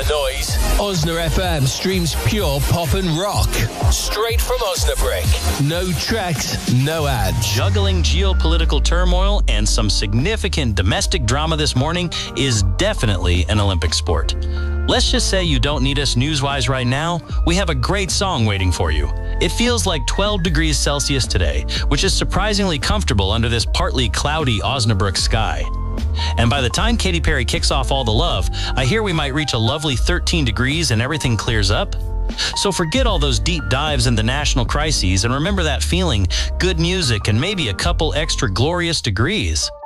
the noise. Osna FM streams pure pop and rock. Straight from Osnabrück. No tracks, no ads. Juggling geopolitical turmoil and some significant domestic drama this morning is definitely an Olympic sport. Let's just say you don't need us news-wise right now. We have a great song waiting for you. It feels like 12 degrees Celsius today, which is surprisingly comfortable under this partly cloudy Osnabrück sky. And by the time Katy Perry kicks off All the Love, I hear we might reach a lovely 13 degrees and everything clears up. So forget all those deep dives into national crises and remember that feeling, good music, and maybe a couple extra glorious degrees.